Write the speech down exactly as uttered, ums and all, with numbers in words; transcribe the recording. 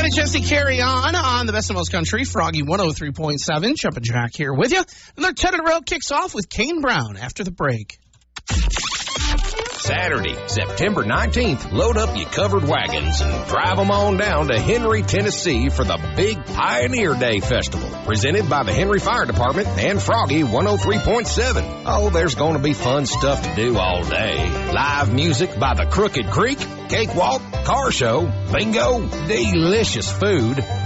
Fred and Jesse carry on on the best of most country. Froggy one oh three point seven. Chip and Jack here with you. And their ten in a row kicks off with Kane Brown after the break. Saturday, September nineteenth, load up your covered wagons and drive them on down to Henry, Tennessee for the big Pioneer Day Festival, presented by the Henry Fire Department and Froggy one oh three point seven. Oh, there's going to be fun stuff to do all day. Live music by the Crooked Creek, cakewalk, car show, bingo, delicious food,